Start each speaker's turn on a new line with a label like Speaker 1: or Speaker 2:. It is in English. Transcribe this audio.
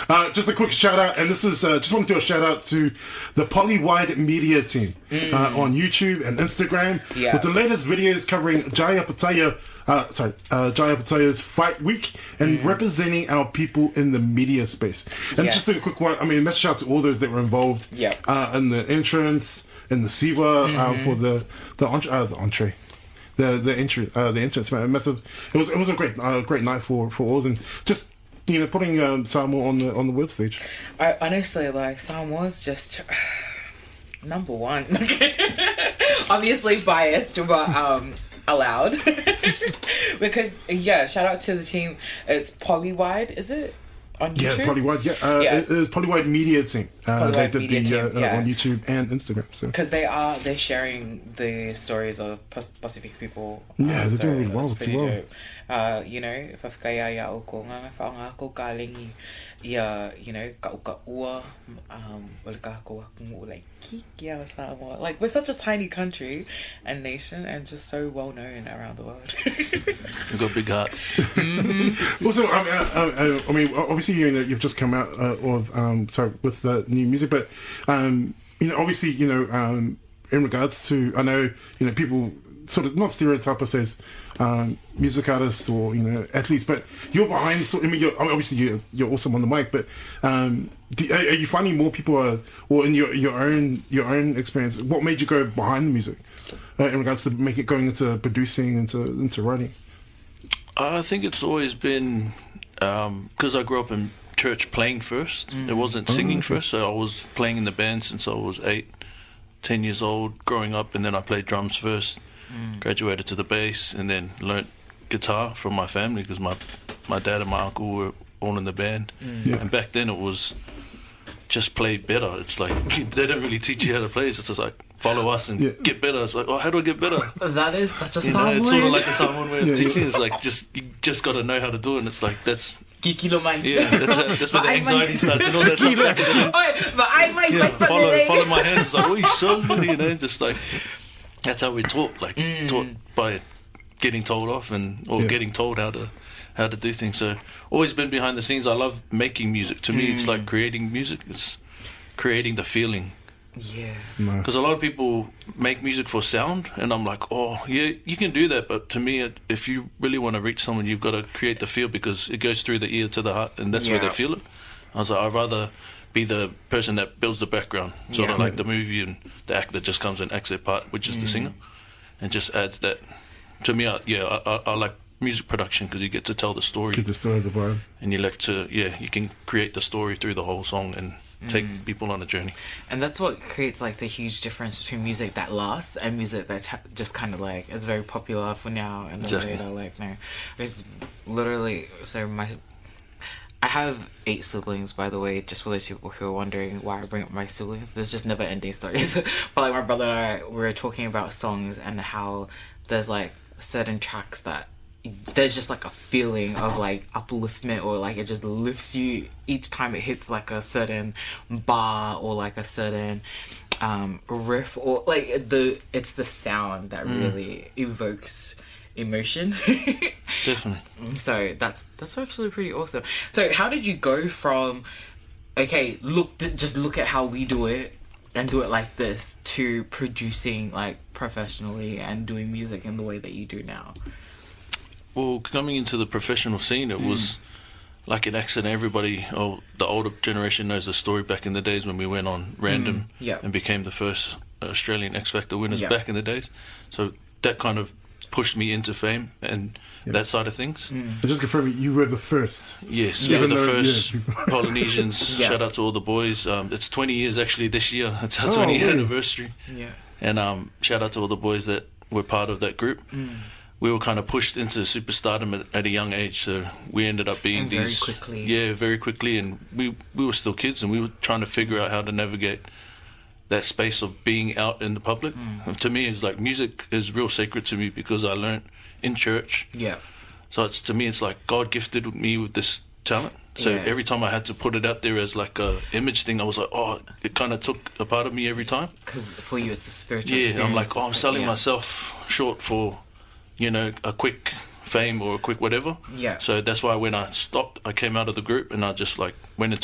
Speaker 1: Just a quick shout out, and this is just want to do a shout out to the Polywide Media team on YouTube and Instagram with the latest videos covering Jaya Pataya's Fight Week and representing our people in the media space. And just a quick one, I mean, message out to all those that were involved in the entrance and the SIVA for the entree. The entrance, man, massive. It was a great night for all, and just putting Samoa on the world stage.
Speaker 2: I honestly Samoa's just number one. Obviously biased, but allowed because shout out to the team. It's Polywide, is it? On YouTube?
Speaker 1: Yeah, Polywide. It is Polywide Media team. They did on YouTube and Instagram.
Speaker 2: Because they're sharing the stories of Pacific people.
Speaker 1: Yeah, they're doing really well too.
Speaker 2: Dope. Whakakaya o ko nga whaonga ko kalengi ia, ka ua wale ka ko wakungu like kikia Samoa. Like, we're such a tiny country and nation and just so well known around the world.
Speaker 3: We've got big hearts.
Speaker 1: Also, I mean, obviously, you've just come out with the new music, but obviously, in regards to, I know, people sort of not stereotype us as music artists or athletes, but you're behind. So I mean, obviously you're awesome on the mic, but are you finding more people are, or in your own experience, what made you go behind the music in regards to going into producing, into writing?
Speaker 3: I think it's always been because I grew up in church playing first. It wasn't singing first, so I was playing in the band since I was 8-10 years old growing up, and then I played drums first. Graduated to the bass, and then learnt guitar from my family because my dad and my uncle were all in the band. And back then it was just play better. It's like they don't really teach you how to play. It's just like follow us and get better. It's like, how do I get better?
Speaker 2: That is such a Samoan.
Speaker 3: It's sort of like a Samoan way of teaching. It's like you just got to know how to do it. And it's like that's
Speaker 2: Kikilo man.
Speaker 3: Yeah, that's where the anxiety starts and all that stuff.
Speaker 2: But I might
Speaker 3: follow my hands. It's like, oh, you so good, just like. That's how we're taught, taught by getting told off or getting told how to do things. So always been behind the scenes. I love making music. To me, it's like creating music. It's creating the feeling.
Speaker 2: Yeah.
Speaker 3: Because a lot of people make music for sound, and I'm like, oh yeah, you can do that. But to me, if you really want to reach someone, you've got to create the feel because it goes through the ear to the heart, and that's where they feel it. I was like, I'd rather be the person that builds the background, sort of like the movie, and the actor just comes and acts their part, which is the singer, and just adds that. To me, I like music production because you get to tell the story.
Speaker 1: Get the story of the vibe.
Speaker 3: And you you can create the story through the whole song and take people on a journey.
Speaker 2: And that's what creates like the huge difference between music that lasts and music that just kind of like is very popular for now and later like no. It's literally I have 8 siblings, by the way, just for those people who are wondering why I bring up my siblings. There's just never-ending stories. But like my brother and I, we were talking about songs and how there's like certain tracks that there's just like a feeling of like upliftment, or like it just lifts you each time it hits like a certain bar or like a certain riff, or like it's the sound that really evokes emotion.
Speaker 3: Definitely.
Speaker 2: So that's actually pretty awesome. So how did you go from just look at how we do it and do it like this to producing like professionally and doing music in the way that you do now?
Speaker 3: Well, coming into the professional scene, it was like an accident. Everybody, the older generation knows the story back in the days when we went on Random and became the first Australian X Factor winners back in the days. So that kind of pushed me into fame and that side of things.
Speaker 1: Just confirming, you were the first.
Speaker 3: Yes, we were the first Polynesians. Shout out to all the boys. It's 20 years actually this year. It's our 20th anniversary. Yeah. And shout out to all the boys that were part of that group. We were kind of pushed into superstardom at a young age, so we ended up being
Speaker 2: very quickly.
Speaker 3: Yeah, very quickly, and we were still kids, and we were trying to figure out how to navigate that space of being out in the public. And to me, it's like music is real sacred to me because I learned in church.
Speaker 2: Yeah.
Speaker 3: So to me, it's like God gifted me with this talent. So every time I had to put it out there as like a image thing, I was like, it kind of took a part of me every time.
Speaker 2: Because for you, it's a spiritual
Speaker 3: experience. I'm like, I'm selling myself short for, a quick fame or a quick whatever.
Speaker 2: Yeah.
Speaker 3: So that's why when I stopped, I came out of the group and I just like went into